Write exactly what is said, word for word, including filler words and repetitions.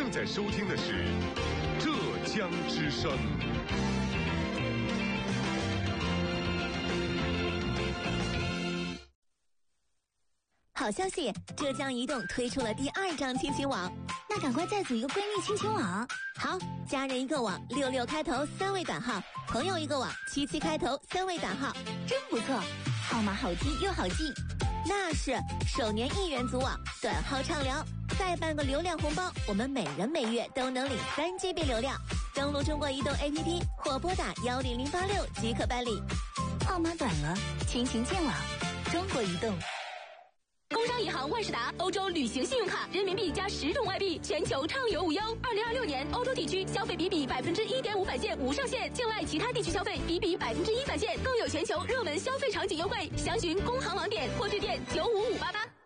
正在收听的是浙江之声。 好消息，浙江移动推出了第二张亲情网， 那赶快再组一个闺蜜亲情网。 好，家人一个网，六六开头三位短号；朋友一个网，七七开头三位短号， 真不错，号码好记又好记。 那是首年一元组网，短号畅聊，再办个流量红包，我们每人每月都能领三 G B 流量。登录中国移动 A P P 或拨打幺零零八六即可办理。 号码短了，亲情见网，中国移动。 工商银行万事达欧洲旅行信用卡，人民币加十种外币，全球畅游无忧。二零二六年，欧洲地区消费比比百分之一点五返现无上限，境外其他地区消费比比百分之一返现，更有全球热门消费场景优惠。详询工行网点或致电九五五八八。